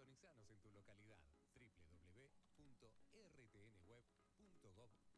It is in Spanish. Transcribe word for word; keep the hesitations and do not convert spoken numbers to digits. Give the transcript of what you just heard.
Sintonizanos en tu localidad w w w punto r t n web punto gov